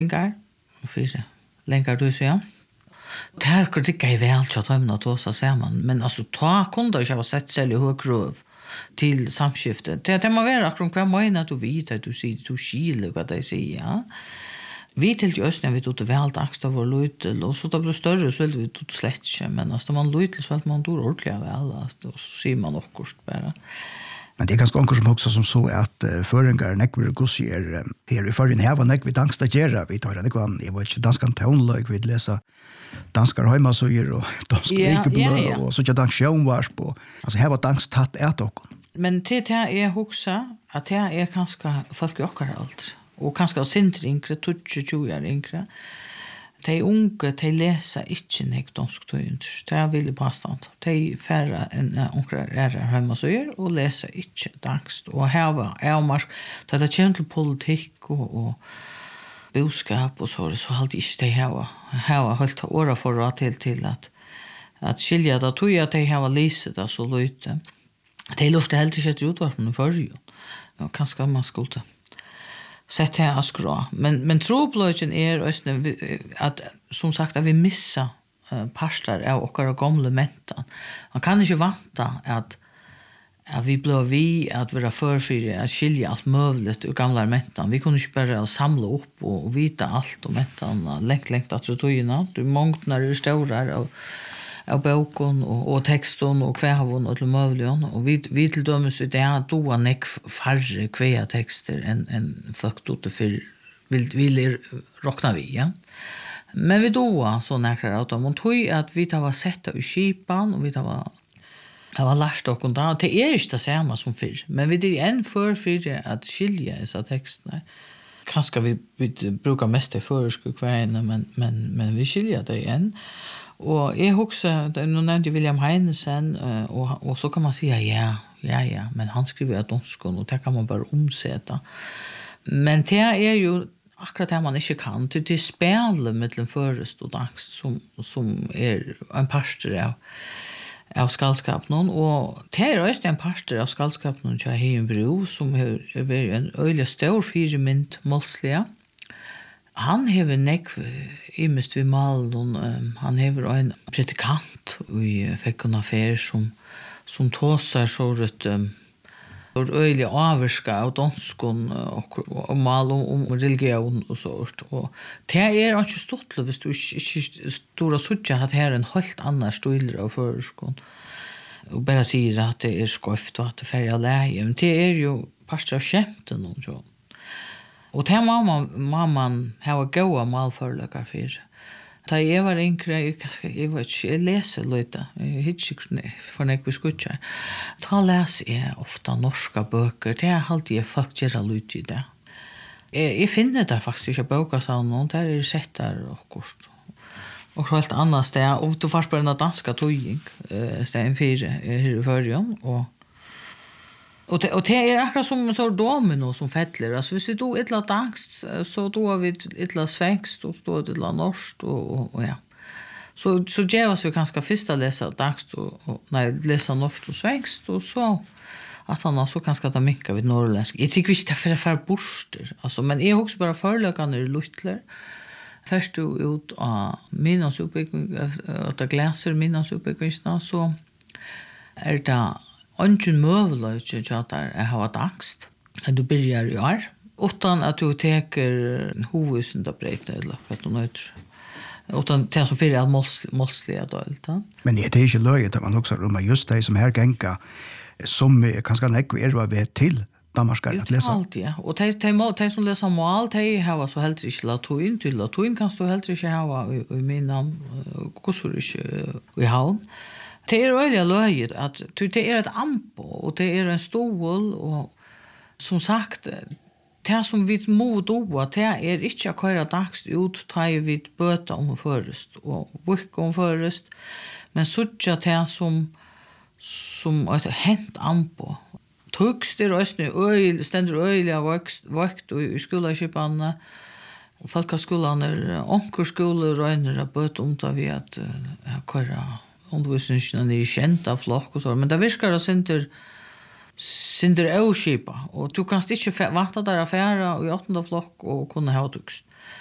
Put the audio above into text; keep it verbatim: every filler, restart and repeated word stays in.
Ingar, för länkar du så ja. Det här kritik är väl så att de att så ser man, men alltså ta kunde jag ha sett själv hur grov till samskiftet. Det det man vara kring kvar måna du vet att du ser du skile vad det säger ja. Vi till ju östern vi tog väl dags av lut och så då blev större så vi tog slätt men alltså man lut så att man då ordentligt väl då ser man också kost bara. Men det är ganska onkel som också som så att uh, föringar nekver gossier uh, här i förrän här var nekver danska gera vi tar det kvar jag var inte danska tonlag vi läsa danskar hemma så gör och danska yeah, och så jag dansk show var på alltså här var dansk tatt är det också. Men det här är huxa att det är ganska folk och allt och ganska sintringre tjugo år yngre. De unge, de leser ikke nek dansk tøynt. Det er veldig påstand. De færre enn unger er hjemme så gjør, og leser ikke dansk. Og her var avmarsk, da det kommer til politikk og, og budskap og så, så hadde ikke de her, her var holdt året for å til til at, at skilja da tog jeg at de her var lyset da så løyte. De lurte helt ikke etter utvarpen før jo. Ja, kanskje man skulle sett här askra men men troblöjen är östne att som sagt att vi missa uh, pastor av och gamla mentan. Man kan inte vänta att att vi blir vi att vara förfyr att skilja allt möjligt ur gamla mentan. Vi kunde inte bara samla upp och, och vita allt om mentan längt längt att så tojna. Du mångt när det stora och av boken och och texten och kvävon och möjligen och vi vi till dömes det är då en ek färre kväva texter än en folk då för vill vill rockna vi ja men vi då så näkrar att man tror att vi tar var sätta i skipan och vi tar var det var last och och då det är inte samma som för men vi det är en för för att skilja dessa texter kanske vi vi brukar mest i förskuk kväna men men men vi skiljer det igen. Och jag också det nu nämnde William Heinesen och och så kan man säga ja ja ja men han skriver att dansk och det kan man bara omsätta. Men det är ju akkurat det man inte kan till det spel mellan först och dansk som som är en pastor av av skallskap någon och det är just en pastor av skallskap någon jag har en bro som är en öliga stor firmynt målsliga. Han hever nek imest vi mal um, han hever en predikant i Fekkon affär som som tåsar så rett um, så øyelig avvarska av danskon og, og mal om, om religion og så og det er ikke stått hvis du ikke stora suttja at her en helt annan stil av førskon og bare sier at det er skoft og at det er ferdig av leie men det er jo pastor av kjemten og så. Och det mamma mamman har gåa malförlökar för. Ta jag var yngre, jag kanske jag vet inte, jag läser lite. Jag hittar för när vi skuttar. Ta läs är ofta norska böcker. Det är alltid jag faktiskt gör lite i det. Jag, jag finner det faktiskt inte böcker så någon där är sett där och kost. Och så helt annat ställe och du får spela danska tojing. Eh stäm fyra här i förrjun och Och det, och det är akkurat som så domino som fettler. Alltså hvis vi då ett lat angst så då har vi ett lat svängst och då ett lat norskt och, och, och ja. Så så ger oss vi ganska första läsa angst och, och nej läsa norskt och svängst och så att han så ganska ta mycket vid norrländsk. Jag tycker visst det för för borster. Alltså men är också bara förlökande lutler. Först ut av minnas uppbyggning att det gläser minnas uppbyggning så är det Ongen møvelig ikke at jeg har vært angst. At du begynner i år. Utan at du teker hovedsen da breyter, eller hva du nøyter. Utan det som fyrir er målslige døylt. Men det er ikke løyet at man også rommer just det som her genga, som kanskje nekve er ved til Danmarskar at lesa. Alt, ja. Og de, de, de som leser mål, de har så heller ikke latuin. Til latuin kan du heller ikke ha i, i min navn, hvordan ikke i havn. Det är öliga löjt att det är ett ampo och det är en stol och som sagt det som vi må doa det är inte att köra dags ut ta vi böta om förrest och vecka om förrest men sucha det som som ett hänt ampo tugst det röstne öl ständer öliga vakt vakt och i skolskipanna och folkskolan är onkelskolan röner böta om ta vi att köra undervisningen är känt av flock och så men det viskar att synder synder oskipa och du kan inte vänta där affära i åttonde flock och kunna ha tugst